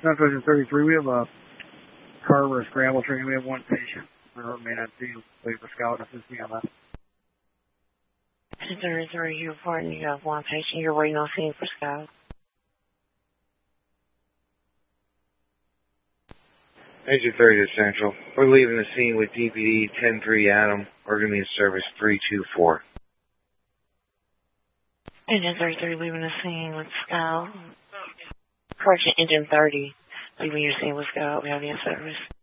Southwestern 33, we have a car or a scramble train. We have one patient. Or may not be wait for Scout to assist me on that. 33, you're reporting you have one patient. You're waiting on scene for Scout. Agent 30 to Central. We're leaving the scene with DPD 10-3 Adam. We're going to be in service 324. Engine 33 leaving the scene with Scout. Correction, Engine 30 leaving your scene with Scout. We have you in service.